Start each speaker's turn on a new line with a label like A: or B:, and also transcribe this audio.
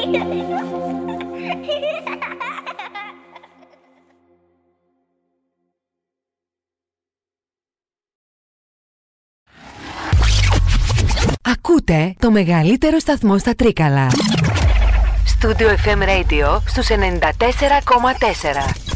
A: Ακούτε το μεγαλύτερο σταθμό στα Τρίκαλα. Studio FM Radio στους 94,4.